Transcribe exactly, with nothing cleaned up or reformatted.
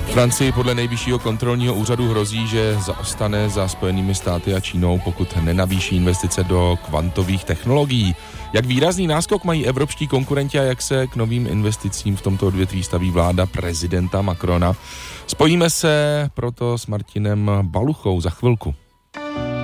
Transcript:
Francii podle nejvyššího kontrolního úřadu hrozí, že zaostane za Spojenými státy a Čínou, pokud nenavýší investice do kvantových technologií. Jak výrazný náskok mají evropští konkurenti a jak se k novým investicím v tomto odvětví staví vláda prezidenta Macrona? Spojíme se proto s Martinem Baluchou za chvilku.